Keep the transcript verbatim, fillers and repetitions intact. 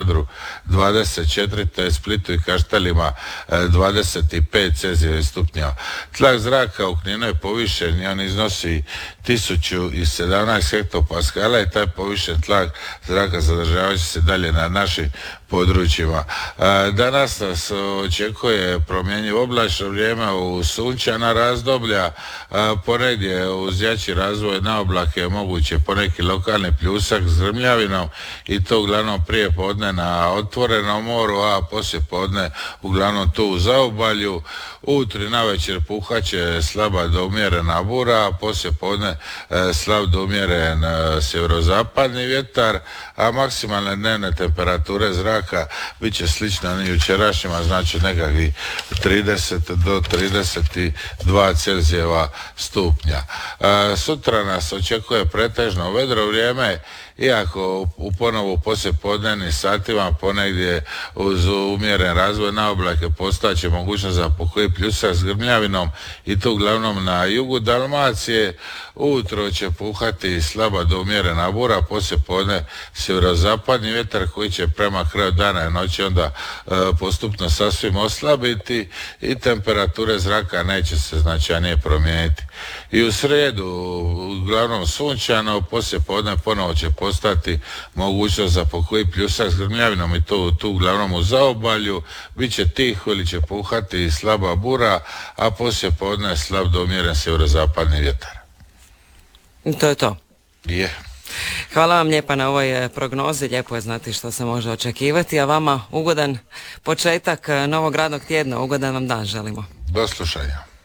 Zadru dvadeset četiri, te Splitu i Kaštelima dvadeset pet celzijevih stupnjeva. Tlak zraka u Kninu je povišen i on iznosi tisuću sedamnaest hektopaskala i taj povišen tlak zraka zadržavajući se dalje na našim područjima. Danas nas očekuje promjenjivo oblačno vrijeme u sunčana razdoblja, ponegdje uz jači razvoj na oblake je moguće poneki lokalni pljusak s grmljavinom i to uglavnom prije podne na otvorenom moru, a poslije podne uglavnom tu u zaobalju. Ujutro i navečer puhaće slaba do umjerena bura, a poslije podne slab do umjeren sjeverozapadni vjetar, a maksimalne dnevne temperature zraka bit će slično ni jučerašnjima, znači nekakvih trideset do trideset dva celzijeva stupnja. Sutra nas očekuje pretežno vedro vrijeme, iako u ponovu poslijepodnevnim satima ponegdje uz umjeren razvoj na oblake postaće mogućnost za pokoji pljusak s grmljavinom i to uglavnom na jugu Dalmacije. Ujutro će puhati slaba do umjerena bura, poslijepodne sjeverozapadni vjetar koji će prema kraju dana i noći onda e, postupno sasvim oslabiti i temperature zraka neće se značajnije promijeniti. I u srijedu uglavnom sunčano, poslijepodne ponovo će postati mogućnost za pokoji pljusak s grmljavinom i to tu uglavnom u zaobalju. Biće tiho ili će puhati slaba bura, a poslijepodne slab do umjeren sjeverozapadni vjetar. To je to. Je. Yeah. Hvala vam lijepa na ovoj prognozi, lijepo je znati što se može očekivati, a vama ugodan početak novog radnog tjedna, ugodan vam dan želimo. Do slušanja.